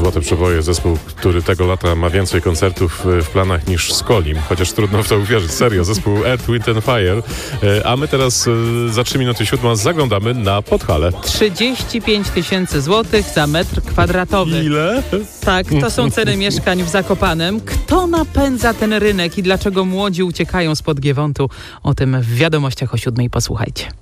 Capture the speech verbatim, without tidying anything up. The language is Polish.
Złote Przeboje, zespół, który tego lata ma więcej koncertów w planach niż Skolim, chociaż trudno w to uwierzyć, serio, zespół Earth, Wind and Fire. A my teraz za trzy minuty siódma zaglądamy na Podhale. trzydzieści pięć tysięcy złotych za metr kwadratowy. Ile? Tak, to są ceny mieszkań w Zakopanem. Kto napędza ten rynek i dlaczego młodzi uciekają spod Giewontu? O tym w wiadomościach o siódmej posłuchajcie.